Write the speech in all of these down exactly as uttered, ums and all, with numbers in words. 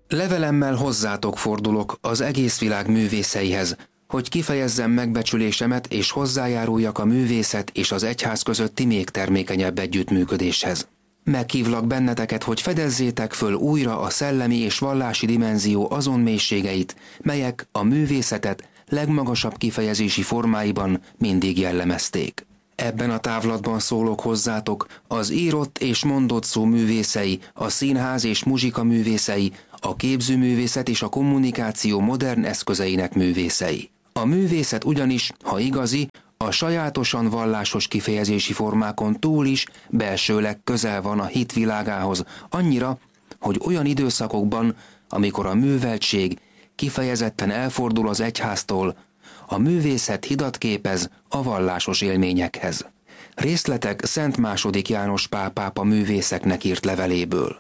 Levelemmel hozzátok fordulok az egész világ művészeihez, hogy kifejezzem megbecsülésemet és hozzájáruljak a művészet és az egyház közötti még termékenyebb együttműködéshez. Meghívlak benneteket, hogy fedezzétek föl újra a szellemi és vallási dimenzió azon mélységeit, melyek a művészetet legmagasabb kifejezési formáiban mindig jellemezték. Ebben a távlatban szólok hozzátok az írott és mondott szó művészei, a színház és muzsika művészei, a képzőművészet és a kommunikáció modern eszközeinek művészei. A művészet ugyanis, ha igazi, a sajátosan vallásos kifejezési formákon túl is belsőleg közel van a hit világához, annyira, hogy olyan időszakokban, amikor a műveltség kifejezetten elfordul az egyháztól, a művészet hidat képez a vallásos élményekhez. Részletek Szent második János Pál pápa művészeknek írt leveléből.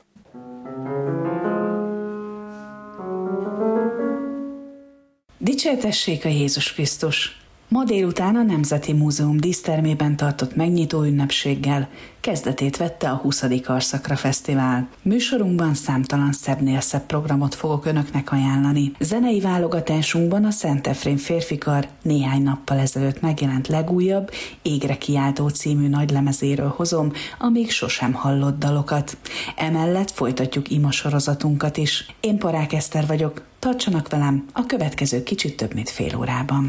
Dicsértessék a Jézus Krisztus! Ma délután a Nemzeti Múzeum dísztermében tartott megnyitó ünnepséggel kezdetét vette a huszadik Arszakra Fesztivál. Műsorunkban számtalan szebbnél szebb programot fogok önöknek ajánlani. Zenei válogatásunkban a Szent Efrém férfikar néhány nappal ezelőtt megjelent legújabb, Égre kiáltó című nagylemezéről hozom a még sosem hallott dalokat. Emellett folytatjuk ima sorozatunkat is. Én Parák Eszter vagyok, tartsanak velem a következő kicsit több mint fél órában.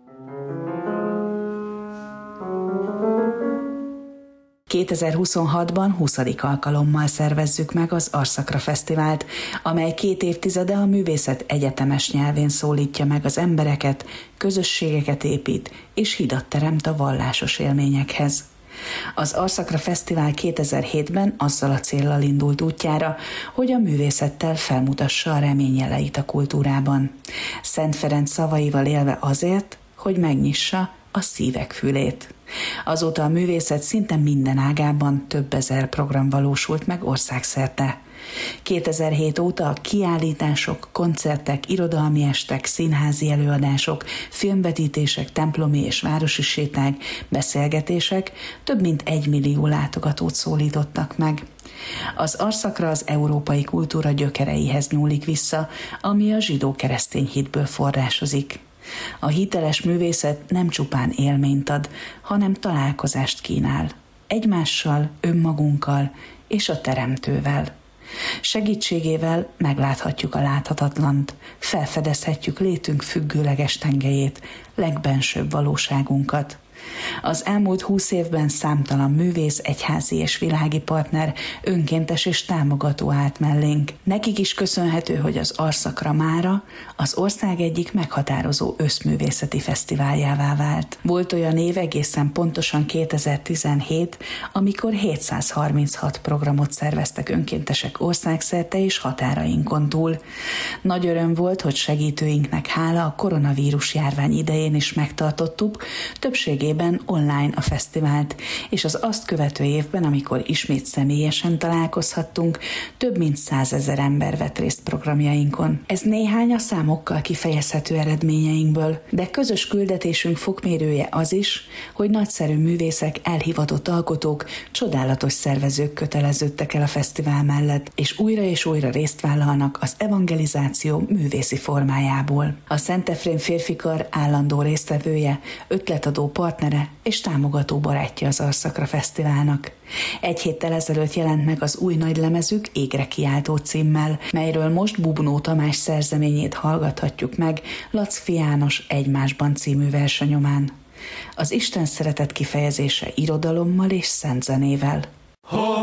kétezer-huszonhatban huszadik alkalommal szervezzük meg az Arszakra Fesztivált, amely két évtizede a művészet egyetemes nyelvén szólítja meg az embereket, közösségeket épít és hidat teremt a vallásos élményekhez. Az Arszakra Fesztivál kétezer-hétben azzal a céllal indult útjára, hogy a művészettel felmutassa a reményjeleit a kultúrában. Szent Ferenc szavaival élve azért, hogy megnyissa a szívek fülét. Azóta a művészet szinte minden ágában több ezer program valósult meg országszerte. kétezer-hét óta a kiállítások, koncertek, irodalmi estek, színházi előadások, filmvetítések, templomi és városi séták, beszélgetések több mint egy millió látogatót szólítottak meg. Az Arszakra az európai kultúra gyökereihez nyúlik vissza, ami a zsidó-keresztény hitből forrásozik. A hiteles művészet nem csupán élményt ad, hanem találkozást kínál. Egymással, önmagunkkal és a Teremtővel. Segítségével megláthatjuk a láthatatlant, felfedezhetjük létünk függőleges tengelyét, legbensőbb valóságunkat. Az elmúlt húsz évben számtalan művész, egyházi és világi partner, önkéntes és támogató állt mellénk. Nekik is köszönhető, hogy az Arszakra mára az ország egyik meghatározó összművészeti fesztiváljává vált. Volt olyan év egészen pontosan kétezer-tizenhét, amikor hétszázharminchat programot szerveztek önkéntesek országszerte és határainkon túl. Nagy öröm volt, hogy segítőinknek hála a koronavírus járvány idején is megtartottuk, többségében online a fesztivált, és az azt követő évben, amikor ismét személyesen találkozhattunk, több mint százezer ember vett részt programjainkon. Ez néhány a számokkal kifejezhető eredményeinkből, de közös küldetésünk fokmérője az is, hogy nagyszerű művészek, elhivatott alkotók, csodálatos szervezők köteleződtek el a fesztivál mellett, és újra és újra részt vállalnak az evangelizáció művészi formájából. A Szent Efrém férfikar állandó résztvevője, ötletadó partner és támogató barátja az Arszakra Fesztiválnak. Egy héttel ezelőtt jelent meg az új nagylemezük Égre kiáltó címmel, melyről most Bubnó Tamás szerzeményét hallgathatjuk meg Laczky János Egymásban című verse nyomán. Az Isten szeretet kifejezése irodalommal és szent zenével.